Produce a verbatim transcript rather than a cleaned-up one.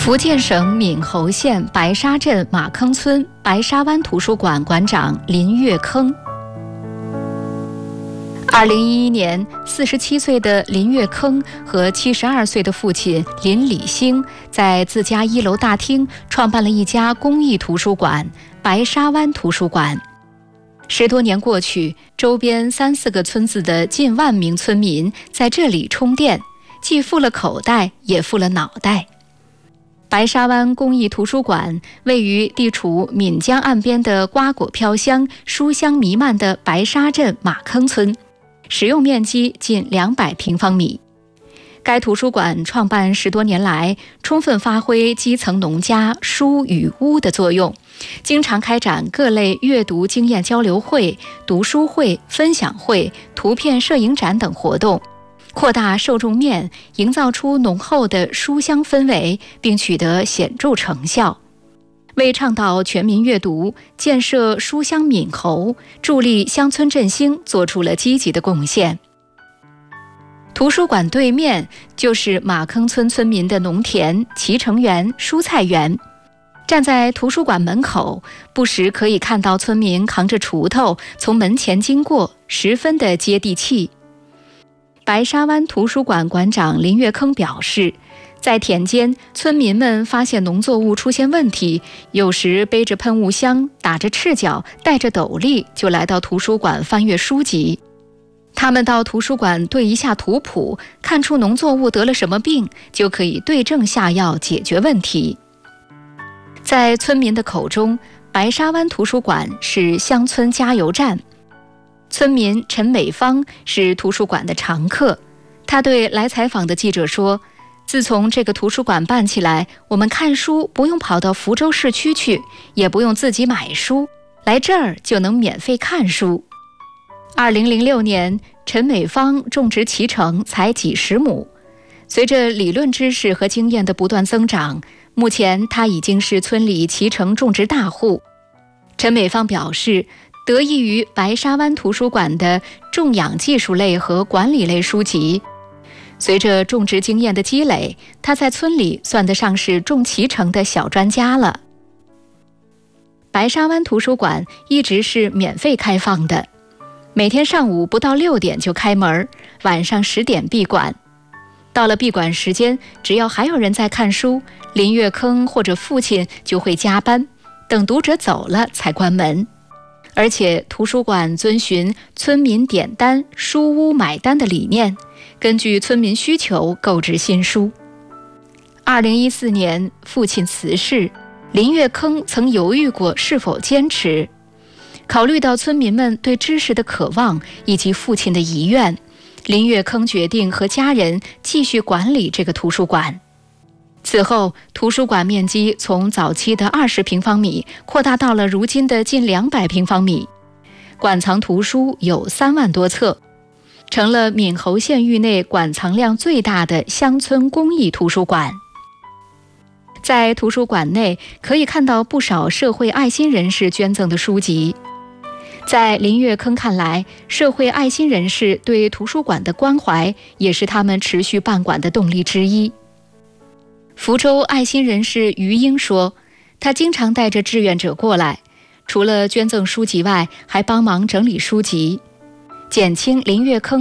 福建省闽侯县白沙镇马坑村白沙湾图书馆馆长林月坑。二零一一年，四十七岁的林月坑和七十二岁的父亲林礼兴在自家一楼大厅创办了一家公益图书馆——白沙湾图书馆。十多年过去，周边三四个村子的近万名村民在这里充电，既富了口袋，也富了脑袋。白沙湾公益图书馆位于地处闽江岸边的瓜果飘香、书香弥漫的白沙镇马坑村，使用面积近两百平方米。该图书馆创办十多年来，充分发挥基层农家书与屋的作用，经常开展各类阅读经验交流会、读书会、分享会、图片摄影展等活动，扩大受众面，营造出浓厚的书香氛围，并取得显著成效，为倡导全民阅读、建设书香闽侯、助力乡村振兴做出了积极的贡献。图书馆对面就是马坑村村民的农田、脐橙园、蔬菜园。站在图书馆门口，不时可以看到村民扛着锄头从门前经过，十分的接地气。白沙湾图书馆馆长林月坑表示，在田间，村民们发现农作物出现问题，有时背着喷雾箱，打着赤脚，戴着斗笠，就来到图书馆翻阅书籍。他们到图书馆对一下图谱，看出农作物得了什么病，就可以对症下药解决问题。在村民的口中，白沙湾图书馆是乡村加油站。村民陈美芳是图书馆的常客，他对来采访的记者说，自从这个图书馆办起来，我们看书不用跑到福州市区去，也不用自己买书，来这儿就能免费看书。二零零六年，陈美芳种植脐橙才几十亩，随着理论知识和经验的不断增长，目前她已经是村里脐橙种植大户。陈美芳表示，得益于白沙湾图书馆的种养技术类和管理类书籍，随着种植经验的积累，她在村里算得上是种脐橙的小专家了。白沙湾图书馆一直是免费开放的，每天上午不到六点就开门，晚上十点闭馆。到了闭馆时间，只要还有人在看书，林月坑或者父亲就会加班，等读者走了才关门。而且图书馆遵循村民点单、书屋买单的理念，根据村民需求购置新书。二零一四年，父亲辞世，林月坑曾犹豫过是否坚持。考虑到村民们对知识的渴望以及父亲的遗愿，林月坑决定和家人继续管理这个图书馆。此后，图书馆面积从早期的二十平方米扩大到了如今的近两百平方米，馆藏图书有三万多册，成了闽侯县域内馆藏量最大的乡村公益图书馆。在图书馆内可以看到不少社会爱心人士捐赠的书籍。在林月坑看来，社会爱心人士对图书馆的关怀也是他们持续办馆的动力之一。福州爱心人士于英说，他经常带着志愿者过来，除了捐赠书籍外，还帮忙整理书籍，减轻林月坑